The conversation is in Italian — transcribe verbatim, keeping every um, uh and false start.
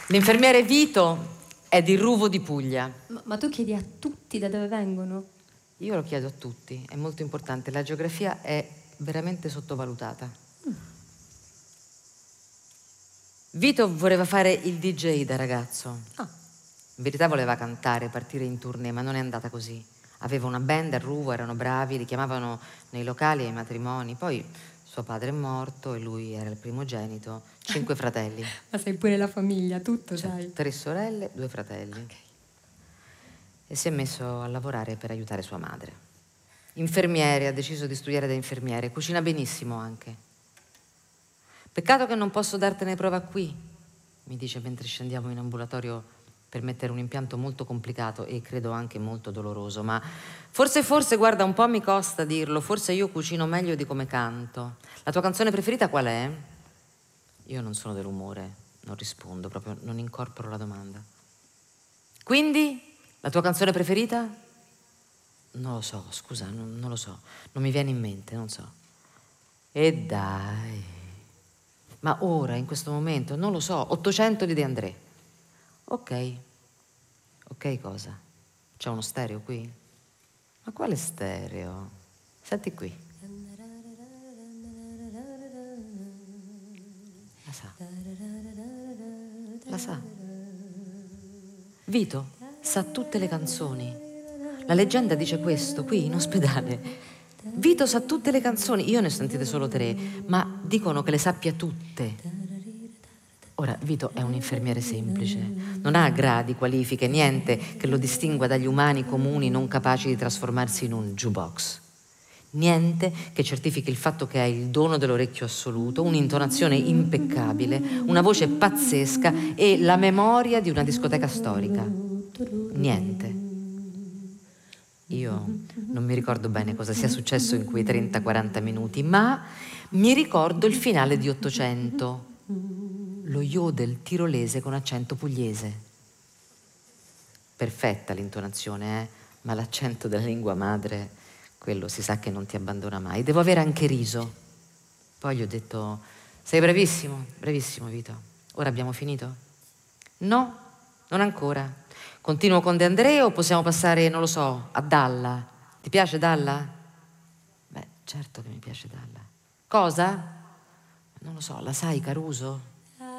L'infermiere Vito è di Ruvo di Puglia. Ma, ma tu chiedi a tutti da dove vengono? Io lo chiedo a tutti, è molto importante. La geografia è veramente sottovalutata. Mm. Vito voleva fare il D J da ragazzo. Ah. In verità voleva cantare, partire in tournée, ma non è andata così. Aveva una band a Ruvo, erano bravi, li chiamavano nei locali ai matrimoni. Poi suo padre è morto e lui era il primogenito. Cinque fratelli. Ma sei pure la famiglia, tutto, cioè, sai. Tre sorelle, due fratelli. Okay. E si è messo a lavorare per aiutare sua madre. Infermiere, ha deciso di studiare da infermiere. Cucina benissimo anche. Peccato che non posso dartene prova qui, mi dice mentre scendiamo in ambulatorio per mettere un impianto molto complicato e credo anche molto doloroso, ma forse, forse, guarda, un po' mi costa dirlo, forse io cucino meglio di come canto. La tua canzone preferita qual è? Io non sono dell'umore, non rispondo, proprio non incorporo la domanda. Quindi, la tua canzone preferita? Non lo so, scusa, non, non lo so, non mi viene in mente, non so. E dai, ma ora, in questo momento, non lo so, ottocento di De André. Ok, ok cosa? C'è uno stereo qui? Ma quale stereo? Senti qui. La sa. La sa. Vito sa tutte le canzoni. La leggenda dice questo, qui in ospedale. Vito sa tutte le canzoni, io ne ho sentite solo tre, ma dicono che le sappia tutte. Ora, Vito è un infermiere semplice, non ha gradi, qualifiche, niente che lo distingua dagli umani comuni non capaci di trasformarsi in un jukebox. Niente che certifichi il fatto che ha il dono dell'orecchio assoluto, un'intonazione impeccabile, una voce pazzesca e la memoria di una discoteca storica. Niente. Io non mi ricordo bene cosa sia successo in quei trenta quaranta minuti, ma mi ricordo il finale di Ottocento. Lo yodel tirolese con accento pugliese. Perfetta l'intonazione, eh? Ma l'accento della lingua madre, quello si sa che non ti abbandona mai. Devo avere anche riso. Poi gli ho detto, sei bravissimo, bravissimo Vito. Ora abbiamo finito? No, non ancora. Continuo con De André o possiamo passare, non lo so, a Dalla? Ti piace Dalla? Beh, certo che mi piace Dalla. Cosa? Non lo so, la sai Caruso?